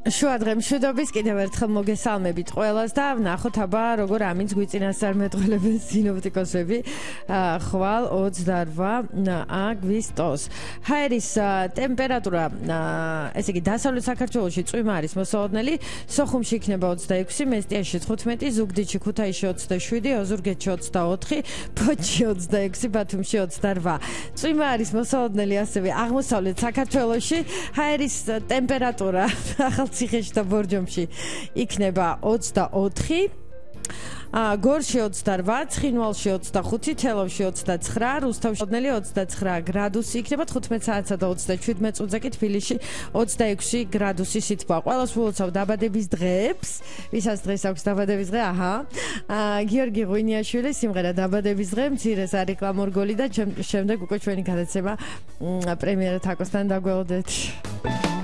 შუა დღე მშვიდობის კიდევ ერთხელ მოგესალმებით ყველას და ვნახოთ აბა როგორ ამის გვიწინასწარმეტყველებენ სინოპტიკოსები ხვალ 28 აგვისტოს. ჰაერის ტემპერატურა ესე იგი დასავლეთ საქართველოში წვიმა არის მოსალოდნელი, სოხუმში იქნება 26, მესტიაში 15, ზუგდიდში, ქუთაისში 27, ოზურგეთში 24, ფოთში 26, ბათუმში 28. წვიმა არის მოსალოდნელი ასევე აღმოსავლეთ საქართველოში, ჰაერის ტემპერატურა ახალციხეში და ბორჯომში იქნება 24, გორში 28, ცხინვალში 25, თელავში 29, რუსთავში 29 გრადუსი იქნება 15 საათსა და 27 წუთზე კი თბილისში 26 გრადუსი სითბოა. ყველას ვილოცავ დაბადების დღეებს, ვისაც დღეს აქვს დაბადების დღე, გიორგი ღვინიაშვილი, სიმღერა დაბადების დღე, მცირე სარეკლამო რგოლი და შემდეგ უკვე ჩვენი გადაცემა პრემიერა თაკოსთან დაგველოდეთ.